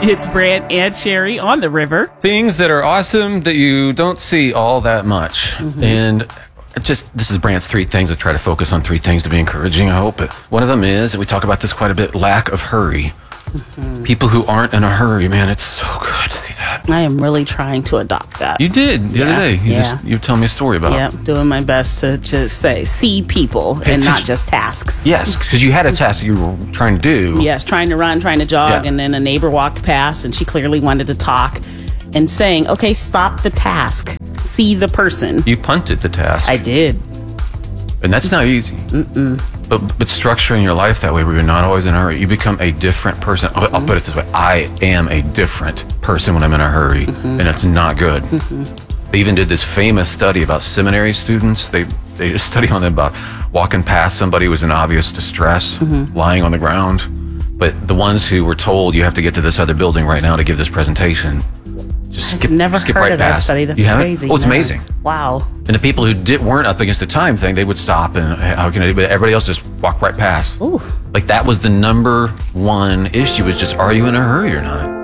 It's Brant and Sherry on the river. Things that are awesome that you don't see all that much. And this is Brant's 3 things. I try to focus on 3 things to be encouraging, I hope. But one of them is, and we talk about this quite a bit, lack of hurry. People who aren't in a hurry, man, it's so good to see that. I am really trying to adopt that. You did the other day. You were telling me a story about. Yep, doing my best to just see people and not just tasks. Yes, because you had a task you were trying to do. Yes, trying to run, trying to jog, and then a neighbor walked past and she clearly wanted to talk and saying, okay, stop the task. See the person. You punted the task. I did. And that's not easy. But structuring your life that way where you're not always in a hurry, you become a different person. I'll put it this way. I am a different person when I'm in a hurry, and it's not good. They even did this famous study about seminary students. They did a study on them about walking past somebody who was in obvious distress, lying on the ground. But the ones who were told, you have to get to this other building right now to give this presentation, I've never heard of that study. That's crazy. Oh, it's amazing. Wow. And the people who weren't up against the time thing, they would stop and how can I do? But everybody else just walked right past. Ooh. Like that was the number one issue, was just, are you in a hurry or not?